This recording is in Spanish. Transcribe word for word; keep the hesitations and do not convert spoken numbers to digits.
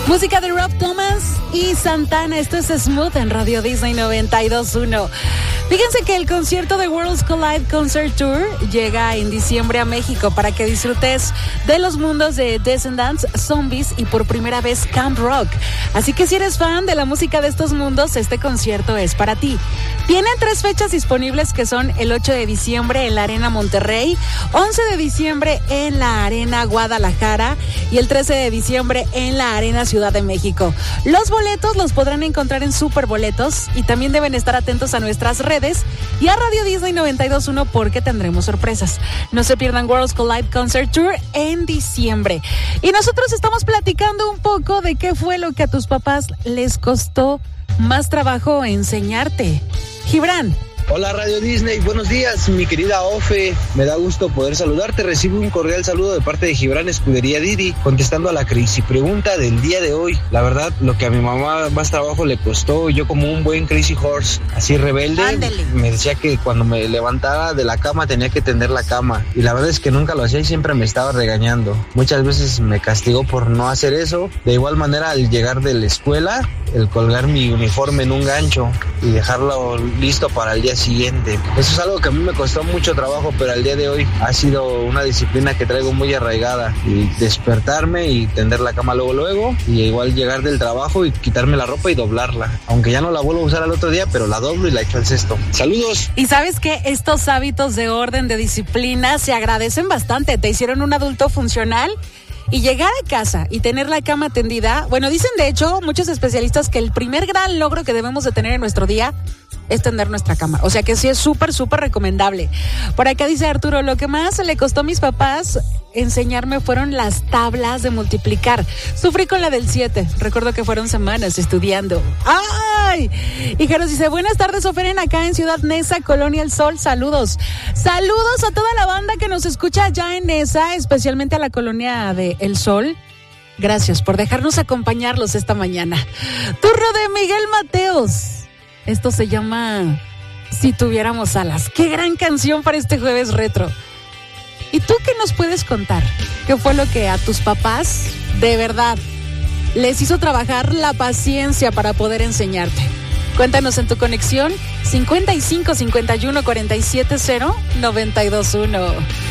Música de Rob Thomas y Santana. Esto es Smooth en Radio Disney noventa y dos punto uno. Fíjense que el concierto de Worlds Collide Concert Tour llega en diciembre a México para que disfrutes de los mundos de Descendants, Zombies y por primera vez Camp Rock. Así que si eres fan de la música de estos mundos, este concierto es para ti. Tienen tres fechas disponibles que son el ocho de diciembre en la Arena Monterrey, once de diciembre en la Arena Guadalajara y el trece de diciembre en la Arena Ciudad de México. Los boletos los podrán encontrar en Superboletos y también deben estar atentos a nuestras redes y a Radio Disney noventa y dos punto uno porque tendremos sorpresas. No se pierdan Worlds Collide Concert Tour en diciembre. Y nosotros estamos platicando un poco de qué fue lo que a tus papás les costó más trabajo enseñarte. Gibran. Hola Radio Disney, buenos días mi querida Ofe, me da gusto poder saludarte, recibo un cordial saludo de parte de Gibran Escudería Didi, contestando a la crazy pregunta del día de hoy. La verdad, lo que a mi mamá más trabajo le costó, yo como un buen crazy horse, así rebelde, Ándale. me decía que cuando me levantara de la cama tenía que tender la cama, y la verdad es que nunca lo hacía y siempre me estaba regañando. Muchas veces me castigó por no hacer eso. De igual manera, al llegar de la escuela, el colgar mi uniforme en un gancho y dejarlo listo para el día siguiente. Eso es algo que a mí me costó mucho trabajo, pero al día de hoy ha sido una disciplina que traigo muy arraigada. Y despertarme y tender la cama luego luego, y igual llegar del trabajo y quitarme la ropa y doblarla. Aunque ya no la vuelvo a usar al otro día, pero la doblo y la echo al cesto. ¡Saludos! Y sabes que estos hábitos de orden, de disciplina, se agradecen bastante. Te hicieron un adulto funcional. Y llegar a casa y tener la cama tendida, bueno, dicen de hecho muchos especialistas que el primer gran logro que debemos de tener en nuestro día es tender nuestra cama. O sea que sí es súper, súper recomendable. Por acá dice Arturo, lo que más le costó a mis papás enseñarme fueron las tablas de multiplicar. Sufrí con la del siete. Recuerdo que fueron semanas estudiando. ¡Ay! Y Jaros dice, buenas tardes, Oferen, acá en Ciudad Neza, Colonia El Sol. Saludos. Saludos a toda la banda que nos escucha allá en Neza, especialmente a la Colonia de El Sol. Gracias por dejarnos acompañarlos esta mañana. Turno de Miguel Mateos. Esto se llama Si tuviéramos alas. ¡Qué gran canción para este jueves retro! ¿Y tú qué nos puedes contar? ¿Qué fue lo que a tus papás, de verdad, les hizo trabajar la paciencia para poder enseñarte? Cuéntanos en tu conexión cincuenta y cinco, cincuenta y uno, cuarenta y siete, cero, noventa y dos, uno.